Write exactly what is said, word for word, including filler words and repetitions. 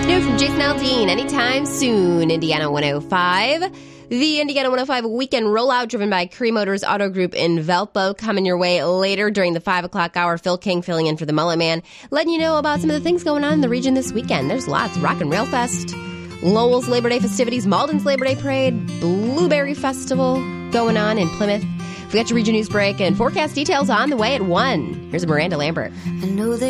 New from Jason Aldean, anytime soon, Indiana one oh five. The Indiana one oh five weekend rollout driven by Cree Motors Auto Group in Valpo coming your way later during the five o'clock hour. Phil King filling in for the Mullet Man, letting you know about some of the things going on in the region this weekend. There's lots. Rock and Rail Fest, Lowell's Labor Day festivities, Malden's Labor Day Parade, Blueberry Festival going on in Plymouth. We got your region news break and forecast details on the way at one. Here's Miranda Lambert. I know that